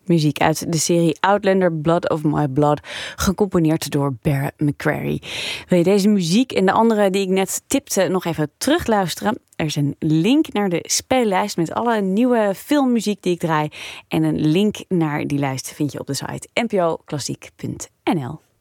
Muziek uit de serie Outlander, Blood of My Blood, gecomponeerd door Barrett McCreary. Wil je deze muziek en de andere die ik net tipte nog even terugluisteren? Er is een link naar de speellijst met alle nieuwe filmmuziek die ik draai. En een link naar die lijst vind je op de site npoklassiek.nl.